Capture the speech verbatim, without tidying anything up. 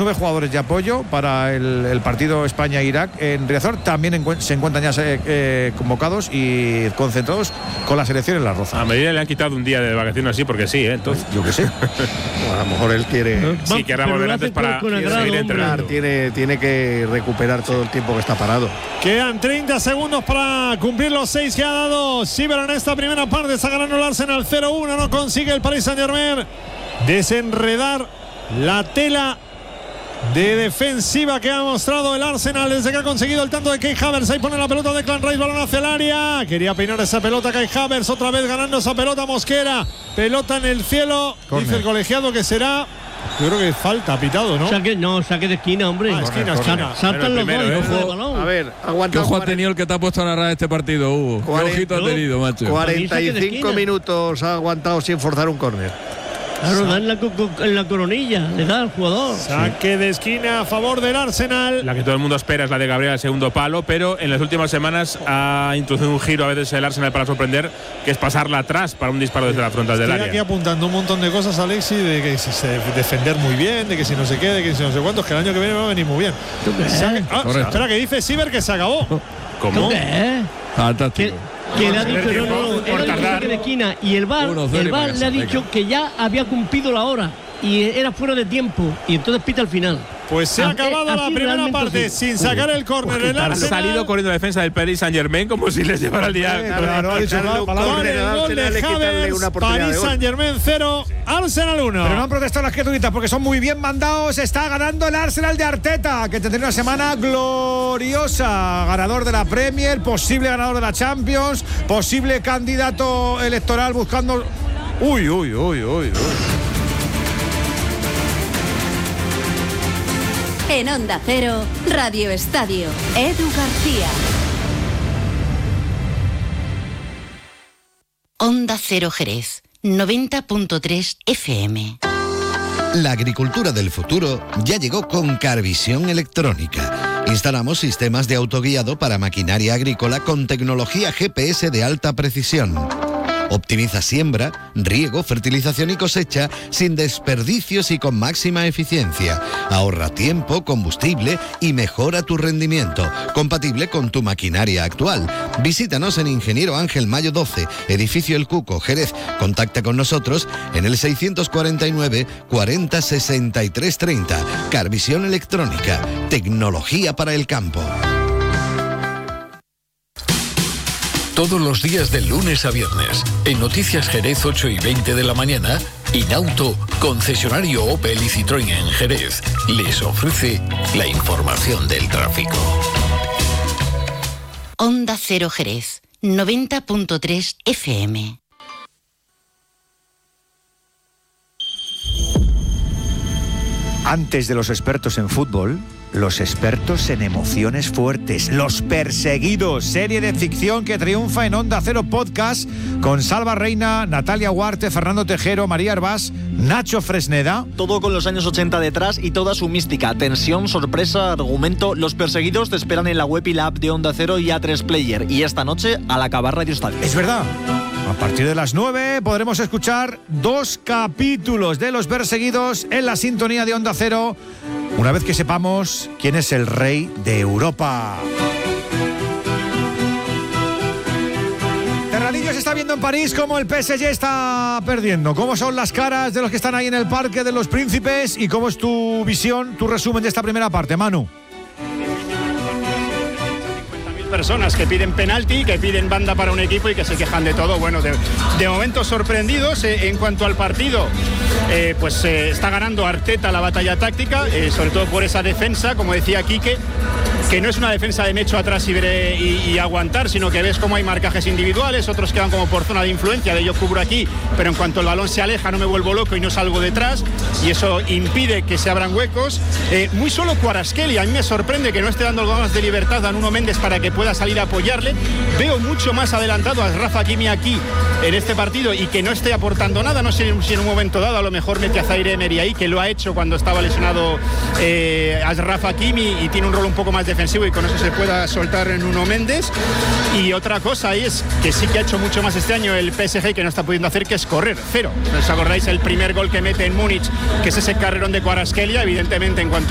nueve jugadores de apoyo para el, el partido España-Irak en Riazor también encu- se encuentran ya eh, convocados y concentrados con la selección en la Roza. A Medina le han quitado un día de vacaciones así porque sí, ¿eh? Entonces, yo qué sé. Bueno, a lo mejor él quiere. Sí, querrá volver antes para seguir entrenando. Tiene, tiene que recuperar todo el tiempo que está parado. Quedan treinta segundos para cumplir los seis que ha dado Siver en esta primera parte. Está ganando el Arsenal cero uno. No consigue el Paris Saint-Germain desenredar la tela de defensiva que ha mostrado el Arsenal desde que ha conseguido el tanto de Kai Havertz. Ahí pone la pelota de Clan Rice, balón hacia el área. Quería peinar esa pelota Kai Havertz, otra vez ganando esa pelota Mosquera. Pelota en el cielo. Corner. Dice el colegiado que será, yo creo que falta, pitado, ¿no? Saque, no, saque de esquina, hombre. Ah, esquina, esquina. Saltan los primero, dos. ¿eh? Balón. A ver, ¿Qué aguanta. ojo ha tenido el que te ha puesto a narrar este partido, Hugo? ¿Qué ojito ha tenido, macho? cuarenta y cinco minutos ha aguantado sin forzar un córner. Claro, da en la, en la coronilla, le da al jugador. Saque de esquina a favor del Arsenal. La que todo el mundo espera es la de Gabriel al segundo palo, pero en las últimas semanas ha introducido un giro a veces el Arsenal para sorprender, que es pasarla atrás para un disparo desde la frontal del Estoy área. aquí apuntando un montón de cosas, Alexi, de que si se defender muy bien, de que si no se quede, de que si no sé cuántos, que el año que viene va a venir muy bien. Saque, ah, espera, que dice Siver que se acabó. ¿Cómo? ¿Qué? Fantástico. Que le ha dicho, no, no, no, él ha dicho saque de esquina y el V A R, el V A R le ha dicho que ya había cumplido la hora y era fuera de tiempo y entonces pita al final. Pues se ha acabado la primera parte sin sacar el córner. El Ha Arsenal salido corriendo la defensa del Paris Saint-Germain como si les llevara el día. Claro, ha dicho Con palabra. el gol de Havertz, Paris Saint-Germain cero, Arsenal uno. Pero no han protestado las criaturitas porque son muy bien mandados. Está ganando el Arsenal de Arteta, que tendrá una semana gloriosa. Ganador de la Premier, posible ganador de la Champions, posible candidato electoral buscando. Uy, uy, uy, uy, uy. En Onda Cero, Radio Estadio, Edu García. Onda Cero Jerez, noventa punto tres F M. La agricultura del futuro ya llegó con Carvisión Electrónica. Instalamos sistemas de autoguiado para maquinaria agrícola con tecnología G P S de alta precisión. Optimiza siembra, riego, fertilización y cosecha sin desperdicios y con máxima eficiencia. Ahorra tiempo, combustible y mejora tu rendimiento, compatible con tu maquinaria actual. Visítanos en Ingeniero Ángel Mayo doce, Edificio El Cuco, Jerez. Contacta con nosotros en el seiscientos cuarenta y nueve, cuarenta, sesenta y tres, treinta. Carvisión Electrónica, tecnología para el campo. Todos los días de lunes a viernes, en Noticias Jerez ocho y veinte de la mañana, Inauto, concesionario Opel y Citroën en Jerez, les ofrece la información del tráfico. Onda Cero Jerez, noventa punto tres F M. Antes de los expertos en fútbol, los expertos en emociones fuertes, Los Perseguidos, serie de ficción que triunfa en Onda Cero Podcast con Salva Reina, Natalia Huarte, Fernando Tejero, María Herbás, Nacho Fresneda. Todo con los años ochenta detrás y toda su mística, tensión, sorpresa, argumento. Los Perseguidos te esperan en la web y la app de Onda Cero y A tres Player. Y esta noche al acabar Radio Estadio. Es verdad. A partir de las nueve podremos escuchar dos capítulos de Los Perseguidos en la sintonía de Onda Cero, una vez que sepamos quién es el rey de Europa. Terradillo se está viendo en París cómo el P S G está perdiendo. ¿Cómo son las caras de los que están ahí en el Parque de los Príncipes? ¿Y cómo es tu visión, tu resumen de esta primera parte, Manu? Personas que piden penalti, que piden banda para un equipo y que se quejan de todo. Bueno, de, de momento sorprendidos eh, en cuanto al partido, eh, pues eh, está ganando Arteta la batalla táctica, eh, sobre todo por esa defensa, como decía Quique, que no es una defensa de me echo atrás y, veré, y, y aguantar, sino que ves cómo hay marcajes individuales, otros que van como por zona de influencia, de yo cubro aquí, pero en cuanto el balón se aleja no me vuelvo loco y no salgo detrás, y eso impide que se abran huecos. Eh, muy solo Kvaratskhelia, a mí me sorprende que no esté dando algo más de libertad a Nuno Méndez para que pueda salir a apoyarle. Veo mucho más adelantado a Achraf Hakimi aquí en este partido y que no esté aportando nada. No sé si en un momento dado a lo mejor mete a Zaire Emery ahí, que lo ha hecho cuando estaba lesionado eh, Achraf Hakimi y tiene un rol un poco más defensivo y con eso se pueda soltar en Nuno Méndez. Y otra cosa ahí es que sí que ha hecho mucho más este año el P S G que no está pudiendo hacer, que es correr, cero. ¿Os acordáis el primer gol que mete en Múnich, que es ese carrerón de Kvaratskhelia? Evidentemente en cuanto